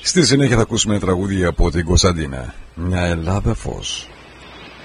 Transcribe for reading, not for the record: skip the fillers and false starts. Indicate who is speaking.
Speaker 1: Στη συνέχεια θα ακούσουμε τραγούδια από την Κωνσταντίνα. Μια Ελλάδα φως.